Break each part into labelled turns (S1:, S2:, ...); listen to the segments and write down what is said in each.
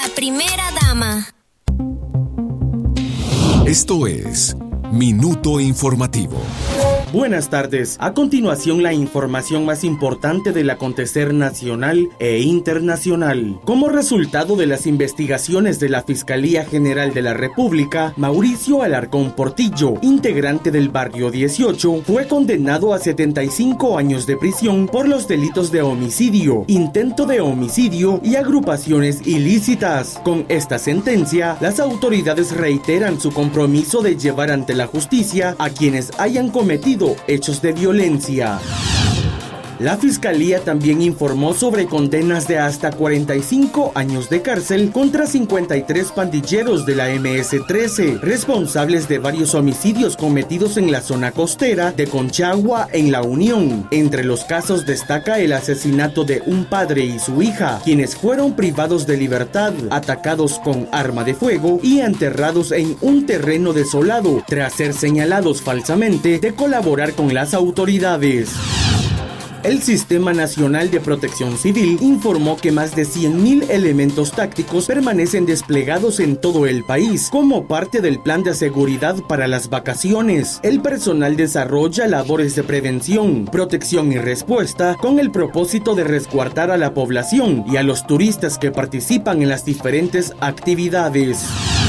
S1: primera dama.
S2: Esto es Minuto Informativo.
S3: Buenas tardes. A continuación, la información más importante del acontecer nacional e internacional. Como resultado de las investigaciones de la Fiscalía General de la República, Mauricio Alarcón Portillo, integrante del Barrio 18, fue condenado a 75 años de prisión por los delitos de homicidio, intento de homicidio y agrupaciones ilícitas. Con esta sentencia, las autoridades reiteran su compromiso de llevar ante la justicia a quienes hayan cometido hechos de violencia. La Fiscalía también informó sobre condenas de hasta 45 años de cárcel contra 53 pandilleros de la MS-13, responsables de varios homicidios cometidos en la zona costera de Conchagua, en La Unión. Entre los casos destaca el asesinato de un padre y su hija, quienes fueron privados de libertad, atacados con arma de fuego y enterrados en un terreno desolado, tras ser señalados falsamente de colaborar con las autoridades. El Sistema Nacional de Protección Civil informó que más de 100.000 elementos tácticos permanecen desplegados en todo el país como parte del plan de seguridad para las vacaciones. El personal desarrolla labores de prevención, protección y respuesta con el propósito de resguardar a la población y a los turistas que participan en las diferentes actividades.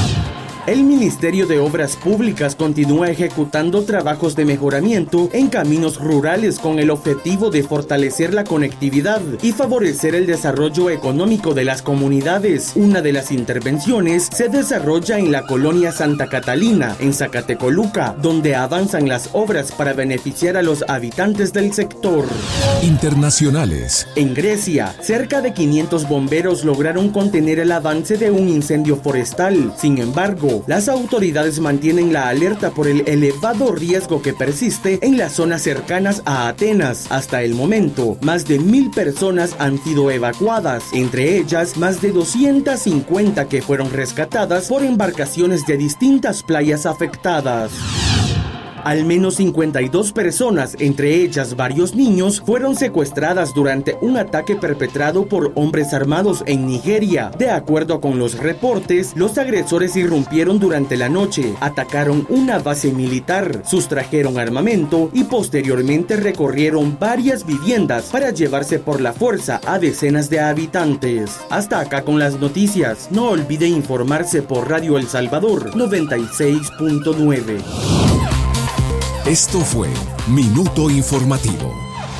S3: El Ministerio de Obras Públicas continúa ejecutando trabajos de mejoramiento en caminos rurales con el objetivo de fortalecer la conectividad y favorecer el desarrollo económico de las comunidades. Una de las intervenciones se desarrolla en la colonia Santa Catalina, en Zacatecoluca, donde avanzan las obras para beneficiar a los habitantes del sector.
S2: Internacionales.
S3: En Grecia, cerca de 500 bomberos lograron contener el avance de un incendio forestal. Sin embargo, las autoridades mantienen la alerta por el elevado riesgo que persiste en las zonas cercanas a Atenas. Hasta el momento, más de 1,000 personas han sido evacuadas, entre ellas más de 250 que fueron rescatadas por embarcaciones de distintas playas afectadas. Al menos 52 personas, entre ellas varios niños, fueron secuestradas durante un ataque perpetrado por hombres armados en Nigeria. De acuerdo con los reportes, los agresores irrumpieron durante la noche, atacaron una base militar, sustrajeron armamento y posteriormente recorrieron varias viviendas para llevarse por la fuerza a decenas de habitantes. Hasta acá con las noticias. No olvide informarse por Radio El Salvador 96.9.
S2: Esto fue Minuto Informativo.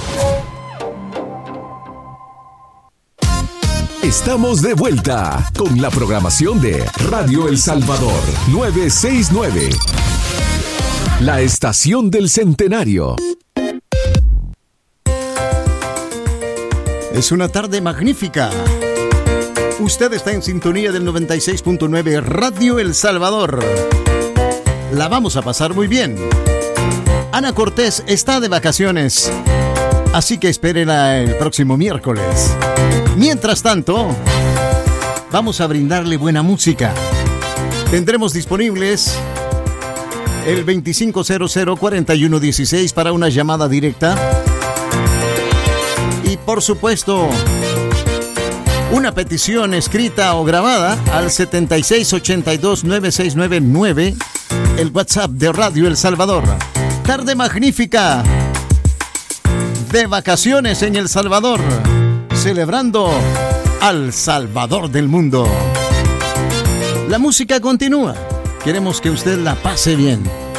S2: Estamos de vuelta con la programación de Radio El Salvador 969, la estación del centenario.
S4: Es una tarde magnífica. Usted está en sintonía del 96.9 Radio El Salvador. La vamos a pasar muy bien. Ana Cortés está de vacaciones, así que espérenla el próximo miércoles. Mientras tanto, vamos a brindarle buena música. Tendremos disponibles el 2500-4116 para una llamada directa. Y por supuesto, una petición escrita o grabada al 7682-9699, el WhatsApp de Radio El Salvador. Tarde magnífica de vacaciones en El Salvador, celebrando al Salvador del mundo. La música continúa. Queremos que usted la pase bien.